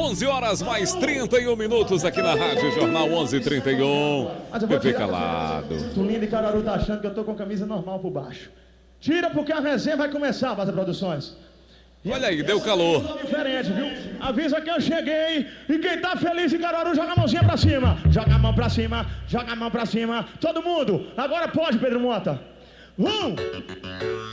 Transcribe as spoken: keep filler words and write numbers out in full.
onze horas mais trinta e um minutos aqui na Rádio Jornal onze e trinta e um. Fique calado. Tulindo e Caruaru tá achando que eu tô com camisa normal por baixo. Tira porque a resenha vai começar, Vaza Produções. Olha aí, deu calor. Diferente, viu? Avisa que eu cheguei. E quem tá feliz em Caruaru, joga a mãozinha pra cima. Joga a mão pra cima, joga a mão pra cima. Todo mundo. Agora pode, Pedro Mota. Um.